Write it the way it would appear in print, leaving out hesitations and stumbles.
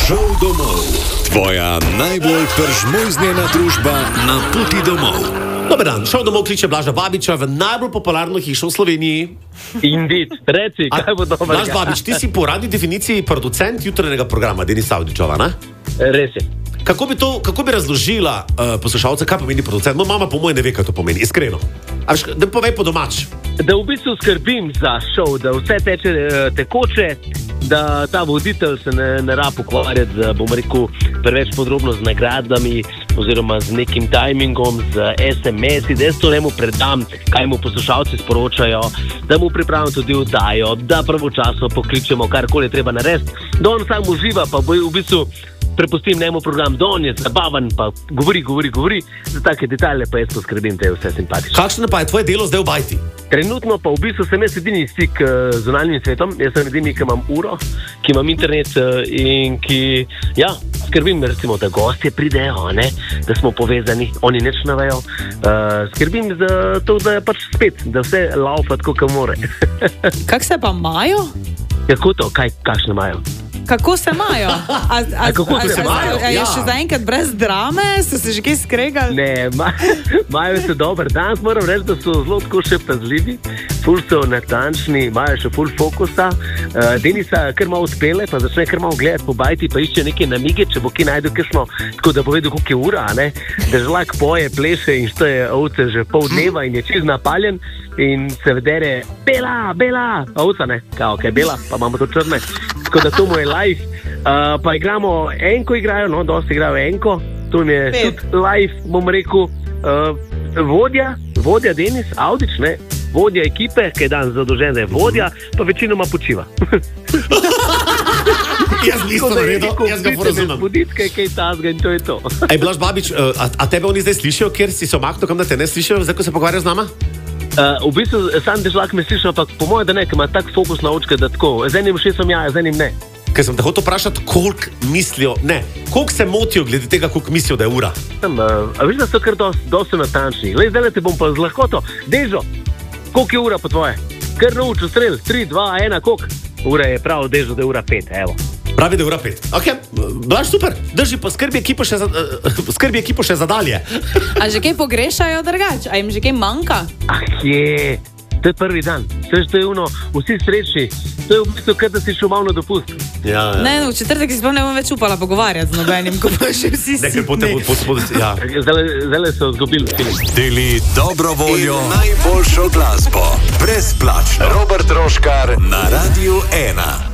Šel domov. Tvoja najbolj peržmojznjena družba na poti domov. Dobar dan, Šel domov kliče Blaža Babiča v najbolj popularno hišo v Sloveniji. Indeed, reci, kaj bo dobro. Blaž Babič, ti si po radni definiciji producent jutranjega programa Denisa Avdićova, ne? Res je. Kako bi razložila poslušalce, kaj pomeni producent? Moja mama po mojem ne ve, kaj to pomeni, iskreno. Da povej po domač. Da v bistvu skrbim za šov, da vse teče tekoče, da ta voditelj se ne rab ukvarjati z, bom rekel, preveč podrobno z nagradami oziroma z nekim timingom, z SMS-i, da jaz to njemu predam, kaj mu poslušalci sporočajo, da mu pripravim tudi oddajo, da pravočasno pokličemo, karkoli treba narediti, da on sam uživa, pa bo v bistvu prepustim njemu program, da on je zabavan, pa govori, za take detalje pa jaz poskrbim, da je vse simpatično. Kakšno pa je tvoje delo zdaj v bajti? Trenutno pa v bistvu sem jaz edini stik z zunanjim svetom, jaz sem edini, ki imam uro, ki imam internet in ki, ja, skrbim, recimo, da gostje pridejo, ne? Da smo povezani, oni nič ne vejo. Skrbim za to, da je pač spet, da vse laufa tako, kot more. Kako se pa imajo? Kako to? Kakšne imajo? Kako se imajo? Kako se imajo? Je še zaenkrat brez drame? Ste se že kaj skregali? Ne, imajo se dober. Danes moram reči, da so zelo tako še pazljivi, ful so natančni, imajo še ful fokusa. Denisa kar malo odpele, pa začne kar malo gledati po bajti, pa išče neke namige, če bo ki najdel kakšno, tako da bo vedel, koliko je ura, ne? Da žlak poje, pleše in šteje ovce že pol dneva in je čiz napaljen in se vedere, bela, ovca, ne? Kao, kaj bela, pa imamo to črne. Tako da to mu je live. Pa igramo enko, no, dosti igrajo enko. To mi je tudi live, bom rekel. Vodja Denis Avdić, ne? Vodja ekipe, ki je dan zadolžen, da je vodja, pa večinoma počiva. Jaz nisem naredil, jaz ga porazumem. Buditke, kaj tazga in to je to. Ej, Blaž Babič, a tebe oni zdaj slišijo, kjer si se omaknil, kam da te ne slišijo, zdaj ko se pogovarjajo z nama? V bistvu sam dežlak me slišal, ampak po mojem, da ne, ker ima tak fokus na očke, da tako, z enim šesom ja, z enim ne. Ker sem te hotel vprašati, koliko mislijo, ne, koliko se motijo glede tega, koliko mislijo, da je ura? Viš, da so kar dosti natančni. Glej, zdaj te bom pa z lahkoto. Dežo, koliko je ura po tvoje? Kar naučil strel, 3, 2, 1, koliko? Ura je prav, Dežo, da je ura 5, evo. Pravi, da je ura 5. Ok, Blaž, super, drži, pa skrbi ekipo še za dalje. A že kaj pogrešajo drugače? A jim že kaj manjka? Je, to je prvi dan. To je ono, vsi srečni. To je v bistvu, kaj da si šel malo na dopust. Ja. Ne, v četrtek si sploh ne bom več upala pogovarjati z nobenim, ko pa še vsi si. Ja. Zdaj so zgubili film. Deli dobro voljo in najboljšo glasbo. Brezplačno. Robert Roškar na Radiu 1.